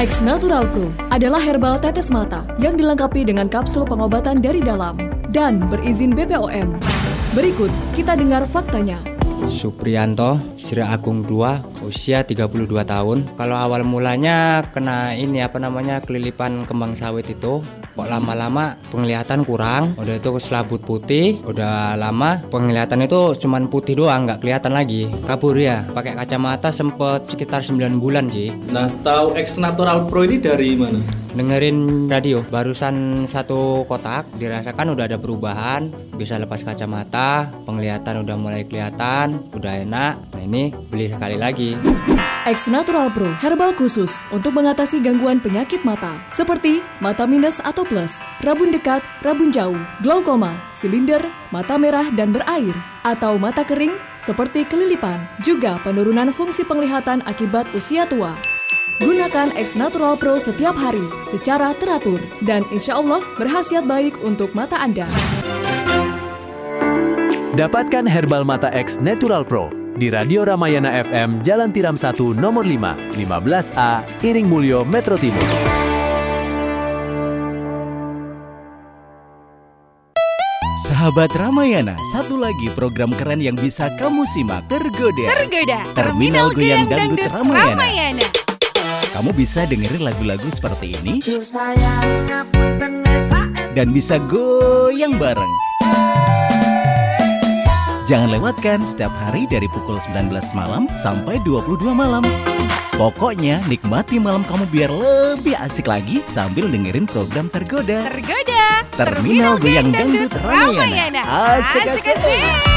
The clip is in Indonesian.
X Natural Pro adalah herbal tetes mata yang dilengkapi dengan kapsul pengobatan dari dalam dan berizin BPOM. Berikut kita dengar faktanya. Supriyanto, Sri Agung II, usia 32 tahun. Kalau awal mulanya kena kelilipan kembang sawit itu, kok lama-lama penglihatan kurang, udah itu selabut putih, udah lama penglihatan itu cuman putih doang, nggak kelihatan lagi. Kabur ya, pakai kacamata sempet sekitar 9 bulan sih. Nah, tahu X Natural Pro ini dari mana? Dengerin radio, barusan 1 kotak, dirasakan udah ada perubahan, bisa lepas kacamata, penglihatan udah mulai kelihatan, udah enak. Nah ini beli sekali lagi. X Natural Pro, herbal khusus untuk mengatasi gangguan penyakit mata seperti mata minus atau plus, rabun dekat, rabun jauh, glaukoma, silinder, mata merah dan berair, atau mata kering seperti kelilipan, juga penurunan fungsi penglihatan akibat usia tua. Gunakan X Natural Pro setiap hari secara teratur dan insya Allah berkhasiat baik untuk mata Anda. Dapatkan herbal mata X Natural Pro di Radio Ramayana FM Jalan Tiram 1 nomor 5, 15A, Iring Mulyo, Metro Timur. Sahabat Ramayana, satu lagi program keren yang bisa kamu simak. Tergoda. Terminal Goyang Dangdut Ramayana. Kamu bisa dengerin lagu-lagu seperti ini dan bisa goyang bareng. Jangan lewatkan setiap hari dari pukul 19 malam sampai 22 malam. Pokoknya nikmati malam kamu biar lebih asik lagi sambil dengerin program Tergoda. Terminal Goyang Dangdut Ramayana. Asik-asik.